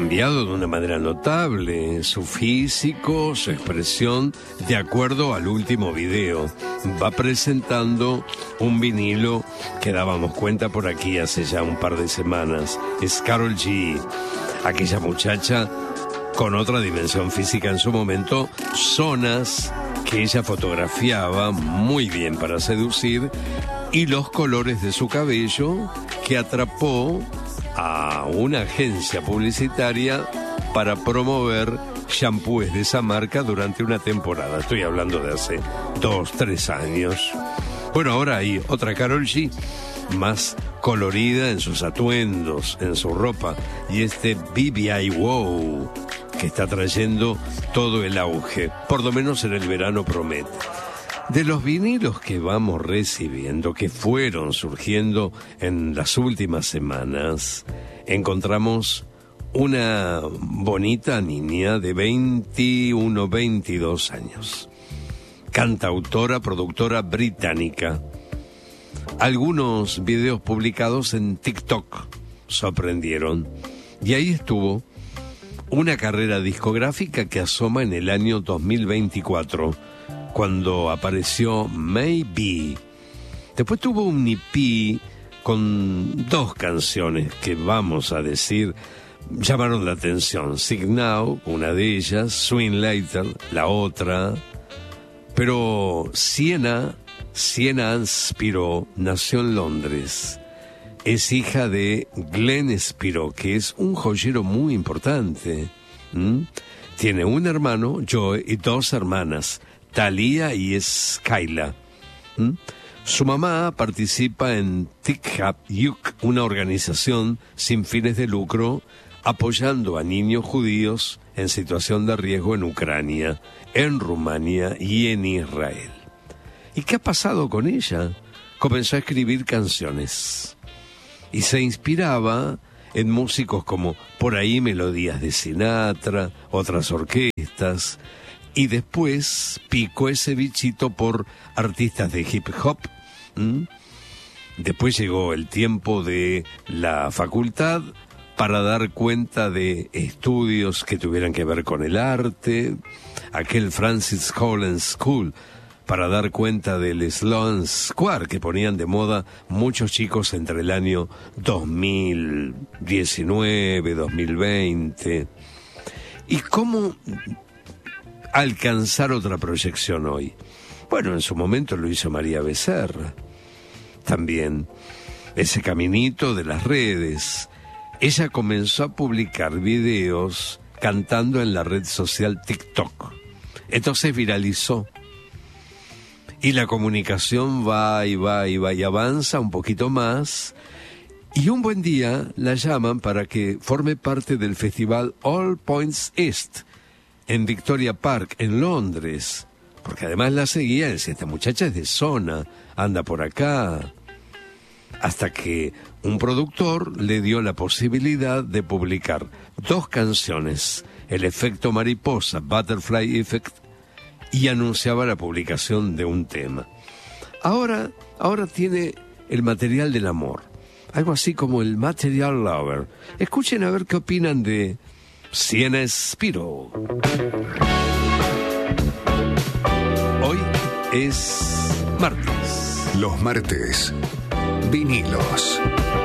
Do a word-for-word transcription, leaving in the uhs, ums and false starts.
cambiado de una manera notable su físico, su expresión, de acuerdo al último video. Va presentando un vinilo que dábamos cuenta por aquí hace ya un par de semanas. Es Karol G, aquella muchacha con otra dimensión física en su momento, zonas que ella fotografiaba muy bien para seducir, y los colores de su cabello que atrapó a una agencia publicitaria para promover shampoos de esa marca durante una temporada. Estoy hablando de hace dos, tres años. Bueno, ahora hay otra Karol G, más colorida en sus atuendos, en su ropa, y este B B I Wow que está trayendo todo el auge, por lo menos en el verano promete. De los vinilos que vamos recibiendo, que fueron surgiendo en las últimas semanas, encontramos una bonita niña de veintiuno, veintidós años. Cantautora, productora británica. Algunos videos publicados en TikTok sorprendieron. Y ahí estuvo una carrera discográfica que asoma en el año dos mil veinticuatro, cuando apareció Maybe. Después tuvo un E P con dos canciones que, vamos a decir, llamaron la atención. Signal, una de ellas, Swing Later, la otra. Pero Sienna, Sienna Ann Spiro, nació en Londres. Es hija de Glenn Spiro, que es un joyero muy importante. ¿Mm? Tiene un hermano, Joe, y dos hermanas, Thalia y Skyla. ¿Mm? Su mamá participa en Tikhap Yuk, una organización sin fines de lucro apoyando a niños judíos en situación de riesgo en Ucrania, en Rumania y en Israel. ¿Y qué ha pasado con ella? Comenzó a escribir canciones y se inspiraba en músicos como por ahí melodías de Sinatra, otras orquestas, y después picó ese bichito por artistas de hip hop. ¿Mm? Después llegó el tiempo de la facultad para dar cuenta de estudios que tuvieran que ver con el arte, aquel Francis Collins School, para dar cuenta del Sloan Square que ponían de moda muchos chicos entre el año dos mil diecinueve, dos mil veinte. ¿Y cómo alcanzar otra proyección hoy? Bueno, en su momento lo hizo María Becerra. También ese caminito de las redes. Ella comenzó a publicar videos cantando en la red social TikTok. Entonces viralizó. Y la comunicación va y va y va y avanza un poquito más. Y un buen día la llaman para que forme parte del festival All Points East en Victoria Park, en Londres. Porque además la seguía y decía, esta muchacha es de zona, anda por acá. Hasta que un productor le dio la posibilidad de publicar dos canciones, El efecto mariposa, Butterfly Effect, y anunciaba la publicación de un tema. Ahora, ahora tiene el material del amor, algo así como el Material Lover. Escuchen a ver qué opinan de Sienna Spiro. Hoy es martes. Los martes, vinilos.